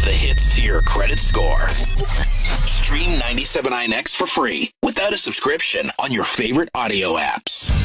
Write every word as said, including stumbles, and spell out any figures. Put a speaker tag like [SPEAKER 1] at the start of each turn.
[SPEAKER 1] of the hits to your credit score. Stream ninety-seven point nine X for free without a subscription on your favorite audio apps.